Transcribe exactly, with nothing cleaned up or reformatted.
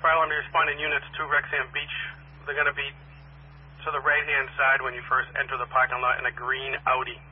Fire alarm responding units to Rexham Beach. They're going to be to the right-hand side when you first enter the parking lot in a green Audi.